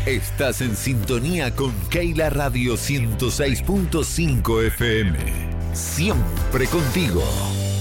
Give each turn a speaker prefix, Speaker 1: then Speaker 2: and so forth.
Speaker 1: Estás en sintonía con Keila Radio 106.5 FM. Siempre contigo.